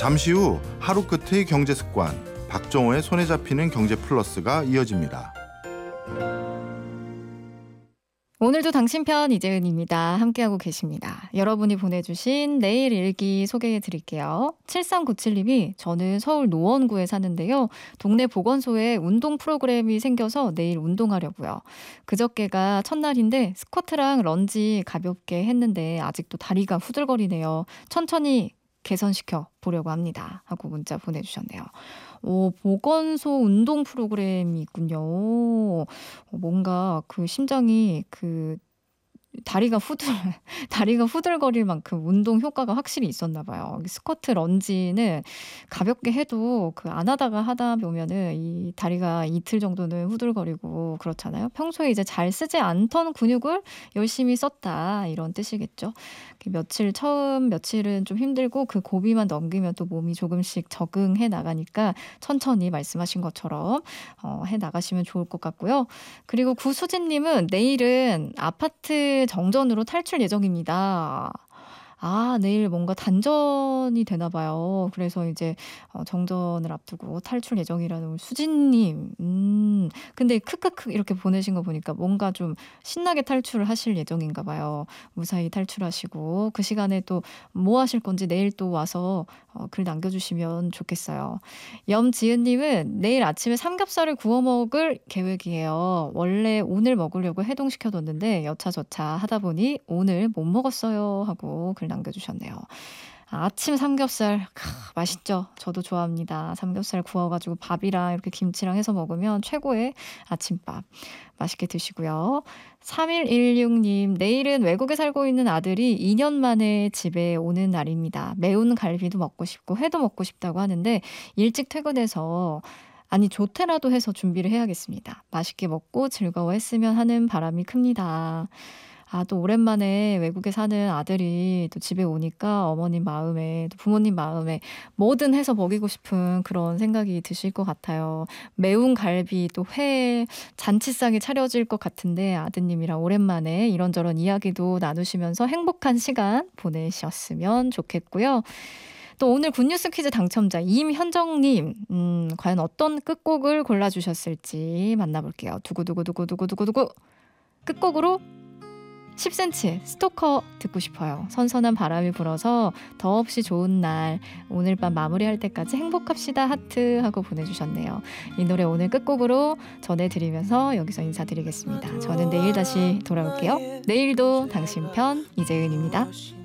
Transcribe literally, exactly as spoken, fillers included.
잠시 후 하루 끝의 경제 습관, 박정호의 손에 잡히는 경제 플러스가 이어집니다. 오늘도 당신 편 이재은입니다. 함께하고 계십니다. 여러분이 보내주신 내일 일기 소개해 드릴게요. 칠삼구칠님이 저는 서울 노원구에 사는데요. 동네 보건소에 운동 프로그램이 생겨서 내일 운동하려고요. 그저께가 첫날인데 스쿼트랑 런지 가볍게 했는데 아직도 다리가 후들거리네요. 천천히 개선시켜 보려고 합니다. 하고 문자 보내주셨네요. 오, 보건소 운동 프로그램이 있군요. 어, 뭔가 그 심장이 그 다리가 후들 다리가 후들거릴 만큼 운동 효과가 확실히 있었나 봐요. 스쿼트 런지는 가볍게 해도 그 안 하다가 하다 보면은 이 다리가 이틀 정도는 후들거리고 그렇잖아요. 평소에 이제 잘 쓰지 않던 근육을 열심히 썼다 이런 뜻이겠죠. 며칠 처음 며칠은 좀 힘들고 그 고비만 넘기면 또 몸이 조금씩 적응해 나가니까 천천히 말씀하신 것처럼 어, 해 나가시면 좋을 것 같고요. 그리고 구수진님은 내일은 아파트 정전으로 탈출 예정입니다. 아, 내일 뭔가 단전이 되나 봐요. 그래서 이제 어, 정전을 앞두고 탈출 예정이라는 우리 수진님. 음, 근데 크크크 이렇게 보내신 거 보니까 뭔가 좀 신나게 탈출을 하실 예정인가 봐요. 무사히 탈출하시고 그 시간에 또 뭐 하실 건지 내일 또 와서 어, 글 남겨주시면 좋겠어요. 염지은님은 내일 아침에 삼겹살을 구워 먹을 계획이에요. 원래 오늘 먹으려고 해동시켜뒀는데 여차저차 하다 보니 오늘 못 먹었어요 하고 글 남겨주셨네요. 아침 삼겹살 크, 맛있죠. 저도 좋아합니다. 삼겹살 구워가지고 밥이랑 이렇게 김치랑 해서 먹으면 최고의 아침밥. 맛있게 드시고요. 삼일일육님 내일은 외국에 살고 있는 아들이 이 년 만에 집에 오는 날입니다. 매운 갈비도 먹고 싶고 회도 먹고 싶다고 하는데 일찍 퇴근해서 아니 조퇴라도 해서 준비를 해야겠습니다. 맛있게 먹고 즐거워했으면 하는 바람이 큽니다. 아, 또 오랜만에 외국에 사는 아들이 또 집에 오니까 어머님 마음에 또 부모님 마음에 뭐든 해서 먹이고 싶은 그런 생각이 드실 것 같아요. 매운 갈비 또 회 잔치상이 차려질 것 같은데 아드님이랑 오랜만에 이런저런 이야기도 나누시면서 행복한 시간 보내셨으면 좋겠고요. 또 오늘 굿뉴스 퀴즈 당첨자 임현정님 음, 과연 어떤 끝곡을 골라주셨을지 만나볼게요. 두구두구두구두구두구두구 끝곡으로 십 센티미터의 스토커 듣고 싶어요. 선선한 바람이 불어서 더없이 좋은 날 오늘 밤 마무리할 때까지 행복합시다 하트 하고 보내주셨네요. 이 노래 오늘 끝곡으로 전해드리면서 여기서 인사드리겠습니다. 저는 내일 다시 돌아올게요. 내일도 당신 편 이재은입니다.